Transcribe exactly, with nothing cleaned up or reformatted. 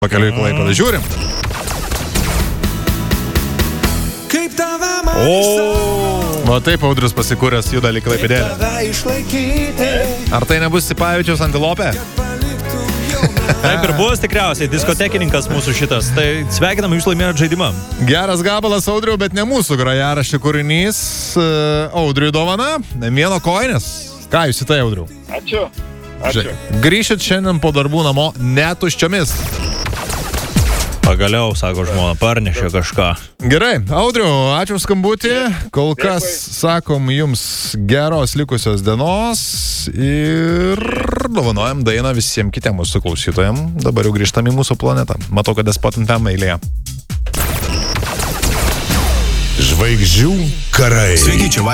Pakeliui Klaipėdą žiūrim. Kaip tave man O, va taip Audrius pasikūręs juda lyg Klaipėdėlė. Ar tai nebus Sipavičiaus antilopė? Taip ir bus tikriausiai diskotekininkas mūsų šitas. Tai sveikinam, jūs laimėjot žaidimą. Geras gabalas, Audriu, bet ne mūsų grojaraščių kūrinys. Audriui dovana, vieno koinės. Ką jūs į tai, Audriu? Ačiū. Ačiū. Grįšit šiandien po darbų namo netuščiomis. Pagaliau, sako žmona, parnešė kažką. Gerai, Audriu, ačiū skambutį. Kol kas sakom jums geros likusios dienos ir dovanojam dainą visiems kitiem mūsų klausytojams. Dabar jau grįžtam į mūsų planetą. Matau, kad despotintam eilėje. Žvaigždžių karai. Sveiki, čia